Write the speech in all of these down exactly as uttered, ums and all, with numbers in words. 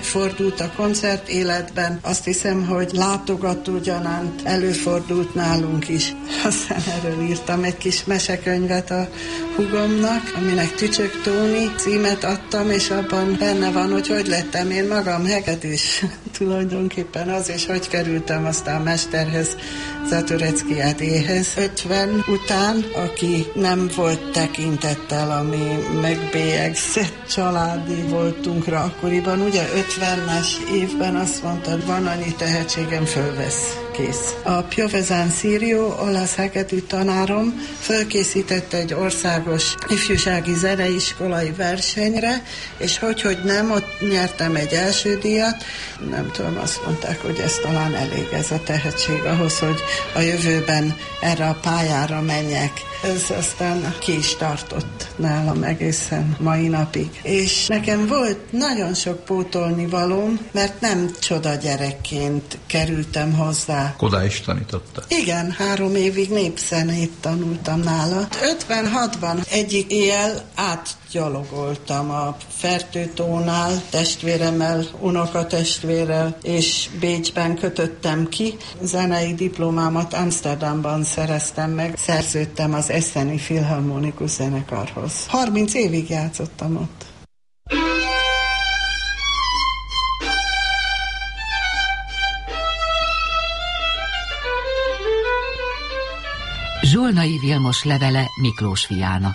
megfordult a koncert életben. Azt hiszem, hogy látogató gyanánt előfordult nálunk is. Aztán erről írtam egy kis mesekönyvet a húgomnak, aminek Tücsök Tóni címet adtam, és abban benne van, hogy hogy lettem én magam hegedűs. Tulajdonképpen az, és hogy kerültem aztán mesterhez, Zátorecki Adéhez. ötven után, aki nem volt tekintettel, ami megbélyegzett családi voltunkra akkoriban, ugye ötvenes évben azt mondta, hogy van annyi tehetségem, fölvesz. Kész. A Piovesan Szírió, olasz hegedű tanárom fölkészített egy országos ifjúsági zeneiskolai versenyre, és hogy, hogy nem, ott nyertem egy első díjat. Nem tudom, azt mondták, hogy ez talán elég ez a tehetség ahhoz, hogy a jövőben erre a pályára menjek. Ez aztán ki is tartott nálam egészen mai napig. És nekem volt nagyon sok pótolni valóm, mert nem csoda gyerekként kerültem hozzá. Oda is tanította? Igen, három évig népzenét tanultam nála. ötvenhatban egyik éjjel átgyalogoltam a Fertőtónál, testvéremmel, unokatestvérrel, és Bécsben kötöttem ki. Zenei diplomámat Amsterdamban szereztem meg, szerződtem az Eszeni Filharmonikus Zenekarhoz. harminc évig játszottam ott. Zsolnai Vilmos levele Miklós fiának.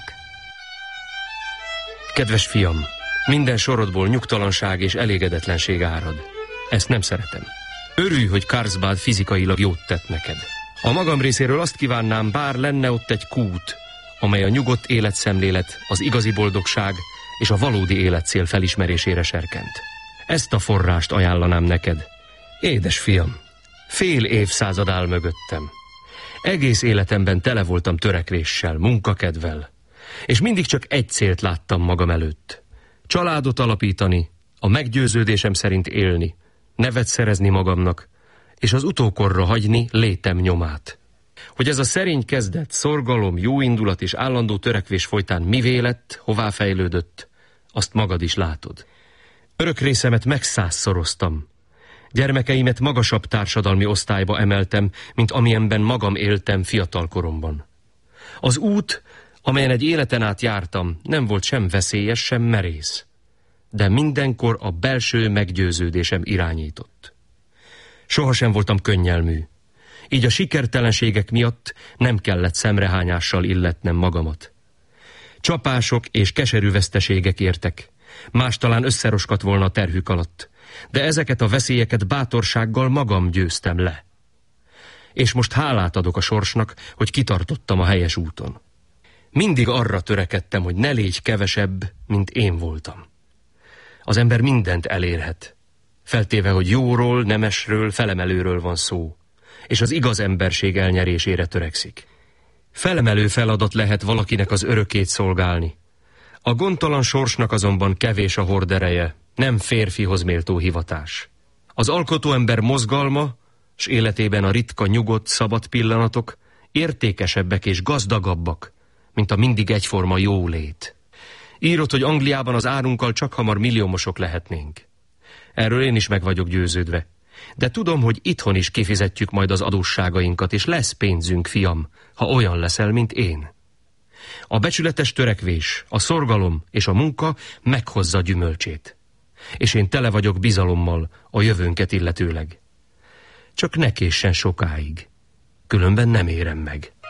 Kedves fiam, minden sorodból nyugtalanság és elégedetlenség árad. Ezt nem szeretem. Örülj, hogy Karlsbad fizikailag jót tett neked. A magam részéről azt kívánnám, bár lenne ott egy kút, amely a nyugodt életszemlélet, az igazi boldogság és a valódi életcél felismerésére serkent. Ezt a forrást ajánlanám neked. Édes fiam, fél évszázad áll mögöttem. Egész életemben tele voltam törekvéssel, munkakedvel, és mindig csak egy célt láttam magam előtt. Családot alapítani, a meggyőződésem szerint élni, nevet szerezni magamnak, és az utókorra hagyni létem nyomát. Hogy ez a szerény kezdet, szorgalom, jóindulat és állandó törekvés folytán mivé lett, hová fejlődött, azt magad is látod. Örök részemet megszázszoroztam. Gyermekeimet magasabb társadalmi osztályba emeltem, mint amilyenben magam éltem fiatal koromban. Az út, amelyen egy életen át jártam, nem volt sem veszélyes, sem merész, de mindenkor a belső meggyőződésem irányított. Sohasem voltam könnyelmű, így a sikertelenségek miatt nem kellett szemrehányással illetnem magamat. Csapások és keserű veszteségek értek, más talán összeroskadt volna a terhük alatt, de ezeket a veszélyeket bátorsággal magam győztem le. És most hálát adok a sorsnak, hogy kitartottam a helyes úton. Mindig arra törekedtem, hogy ne légy kevesebb, mint én voltam. Az ember mindent elérhet, feltéve, hogy jóról, nemesről, felemelőről van szó, és az igaz emberség elnyerésére törekszik. Felemelő feladat lehet valakinek az örökét szolgálni. A gondtalan sorsnak azonban kevés a hordereje, nem férfihoz méltó hivatás. Az alkotóember mozgalma, s életében a ritka, nyugodt, szabad pillanatok értékesebbek és gazdagabbak, mint a mindig egyforma jólét. Írod, hogy Angliában az árunkkal csak hamar milliómosok lehetnénk. Erről én is meg vagyok győződve. De tudom, hogy itthon is kifizetjük majd az adósságainkat, és lesz pénzünk, fiam, ha olyan leszel, mint én. A becsületes törekvés, a szorgalom és a munka meghozza gyümölcsét. És én tele vagyok bizalommal a jövőnket illetőleg. Csak ne késsen sokáig, különben nem érem meg.